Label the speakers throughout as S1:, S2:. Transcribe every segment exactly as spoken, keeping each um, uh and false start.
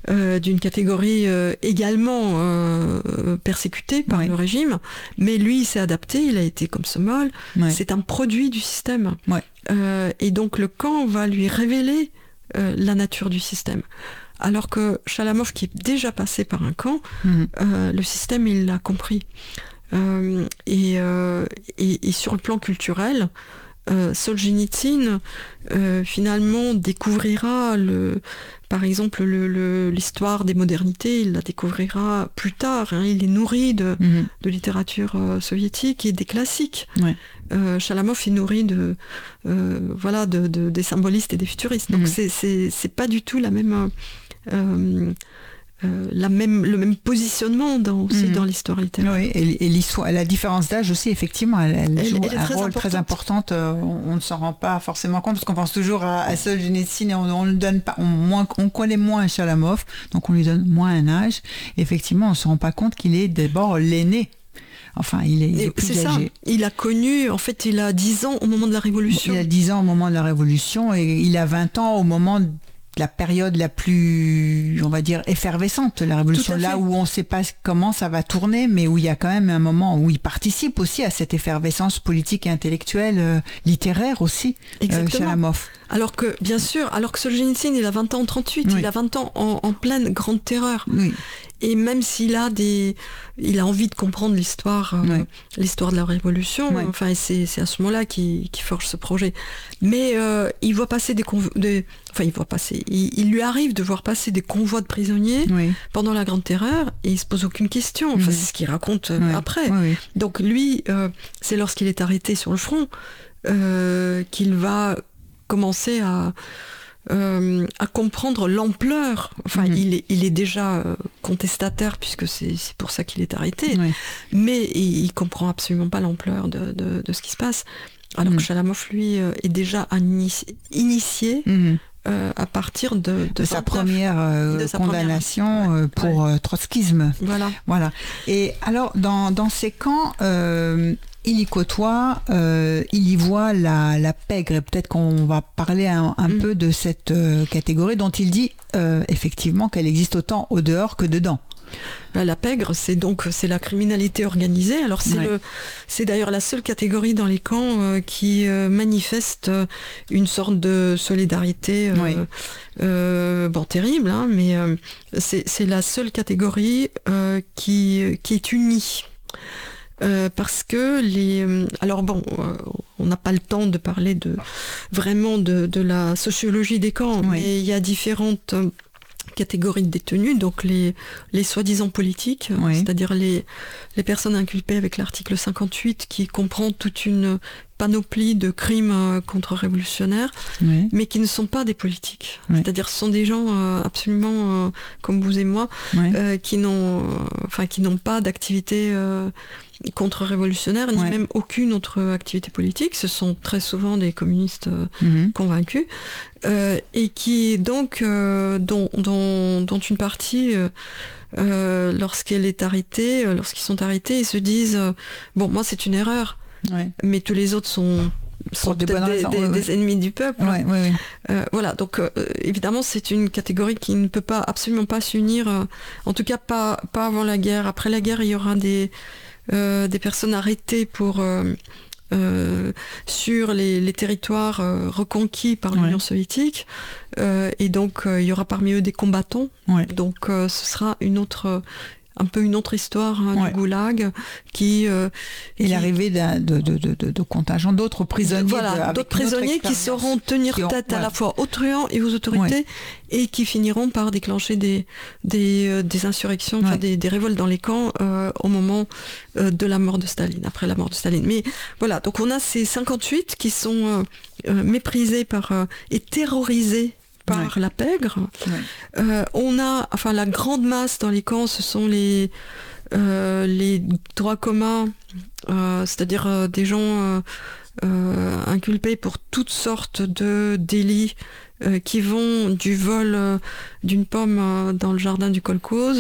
S1: euh, d'une catégorie euh, également euh, persécutée par ouais. le régime, mais lui il s'est adapté, il a été comme Somol, ouais. c'est un produit du système.
S2: Ouais.
S1: Euh, et donc le camp va lui révéler euh, la nature du système. Alors que Chalamov, qui est déjà passé par un camp, mmh. euh, le système, il l'a compris. Euh, et, euh, et, et sur le plan culturel, euh, Solzhenitsyn, euh, finalement, découvrira, le, par exemple, le, le, l'histoire des modernités, il la découvrira plus tard. Hein, il est nourri de, mmh. de littérature euh, soviétique et des classiques.
S2: Ouais.
S1: Euh, Chalamov est nourri de, euh, voilà, de, de, des symbolistes et des futuristes. Donc, mmh. c'est, c'est, c'est pas du tout la même... Euh, euh, la même, le même positionnement dans, aussi mmh. dans l'histoire littéraire.
S2: Oui, et, et l'histoire, la différence d'âge aussi, effectivement, elle, elle, elle joue elle un rôle importante. très important. Euh, on, on ne s'en rend pas forcément compte parce qu'on pense toujours à, à Solzhenitsyn et on, on le donne pas, on, moins, on connaît moins Chalamov, donc on lui donne moins un âge. Et effectivement, on ne se rend pas compte qu'il est d'abord l'aîné. Enfin, il est, il est plus
S1: c'est
S2: âgé.
S1: Ça. Il a connu, en fait, il a dix ans au moment de la Révolution.
S2: Il a dix ans au moment de la Révolution et il a vingt ans au moment de la période la plus, on va dire, effervescente, la Révolution, là où on ne sait pas comment ça va tourner, mais où il y a quand même un moment où il participe aussi à cette effervescence politique et intellectuelle, euh, littéraire aussi, euh, Chalamov.
S1: Alors que, bien sûr, alors que Solzhenitsyn, il a vingt ans en trente-huit, oui. il a vingt ans en, en pleine grande terreur.
S2: Oui.
S1: Et même s'il a des, il a envie de comprendre l'histoire, euh, oui. l'histoire de la Révolution. Oui. Enfin, et c'est, c'est à ce moment-là qu'il, qu'il forge ce projet. Mais euh, il voit passer des, convo- des, enfin, il voit passer. Il, il lui arrive de voir passer des convois de prisonniers oui. pendant la Grande Terreur, et il se pose aucune question. Enfin, oui. c'est ce qu'il raconte euh, oui. après.
S2: Oui.
S1: Donc lui, euh, c'est lorsqu'il est arrêté sur le front euh, qu'il va commencer à Euh, à comprendre l'ampleur. Enfin, mmh. il, est, il est déjà euh, contestataire puisque c'est, c'est pour ça qu'il est arrêté.
S2: Oui.
S1: Mais il, il comprend absolument pas l'ampleur de, de, de ce qui se passe. Alors mmh. que Chalamov, lui, euh, est déjà initié, initié mmh. euh, à partir de, de,
S2: de sa première euh, de sa condamnation première... Euh, pour ouais. euh, trotskisme.
S1: Voilà.
S2: Voilà. Et alors, dans, dans ces camps, euh, il y côtoie, euh, il y voit la, la pègre, et peut-être qu'on va parler un, un mmh. peu de cette euh, catégorie dont il dit euh, effectivement qu'elle existe autant au dehors que dedans.
S1: La pègre, c'est donc c'est la criminalité organisée. Alors c'est ouais. le, c'est d'ailleurs la seule catégorie dans les camps euh, qui euh, manifeste euh, une sorte de solidarité, euh, oui. euh, bon terrible, hein, mais euh, c'est, c'est la seule catégorie euh, qui qui est unie. Euh, parce que les... Alors bon, euh, on n'a pas le temps de parler de vraiment de, de la sociologie des camps, oui. mais il y a différentes catégories de détenus, donc les, les soi-disant politiques, oui. c'est-à-dire les, les personnes inculpées avec l'article cinquante-huit qui comprend toute une panoplie de crimes contre-révolutionnaires, oui. mais qui ne sont pas des politiques. Oui. C'est-à-dire ce sont des gens euh, absolument euh, comme vous et moi, oui. euh, qui n'ont, euh, enfin, qui n'ont pas d'activité euh, contre-révolutionnaire, ni ouais. même aucune autre activité politique. Ce sont très souvent des communistes euh, mm-hmm. convaincus, euh, et qui donc, euh, dont, dont, dont une partie, euh, euh, lorsqu'elle est arrêtée, euh, lorsqu'ils sont arrêtés, ils se disent euh, bon, moi c'est une erreur, ouais. mais tous les autres sont sont des, peut-être des, raisons, des, ouais, des ouais. ennemis du peuple.
S2: Ouais, ouais, ouais.
S1: Euh, voilà, donc euh, évidemment c'est une catégorie qui ne peut pas absolument pas s'unir, euh, en tout cas pas pas avant la guerre. Après la guerre, il y aura des Euh, des personnes arrêtées pour euh, euh, sur les, les territoires euh, reconquis par l'Union ouais. soviétique, euh, et donc euh, il y aura parmi eux des combattants. Ouais. Donc euh, ce sera une autre, un peu une autre histoire hein, ouais. du goulag qui euh,
S2: et qui... l'arrivée de, de, de, de, de contingents d'autres prisonniers,
S1: voilà,
S2: de,
S1: d'autres prisonniers qui sauront tenir ont, tête ouais. à la fois aux truands et aux autorités. Ouais. Et qui finiront par déclencher des, des, euh, des insurrections, ouais. enfin des, des révoltes dans les camps euh, au moment euh, de la mort de Staline, après la mort de Staline. Mais voilà, donc on a ces cinquante-huit qui sont euh, euh, méprisés par, euh, et terrorisés par ouais. la pègre. Ouais. Euh, on a, enfin la grande masse dans les camps, ce sont les, euh, les droits communs, euh, c'est-à-dire euh, des gens euh, euh, inculpés pour toutes sortes de délits, Euh, qui vont du vol euh, d'une pomme euh, dans le jardin du kolkhoz,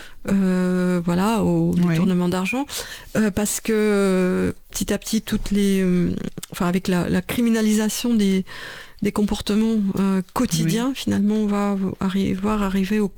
S1: euh, voilà, au oui. détournement d'argent, euh, parce que euh, petit à petit, toutes les, euh, enfin avec la, la criminalisation des des comportements euh, quotidiens, oui. finalement, on va arri- voir arriver au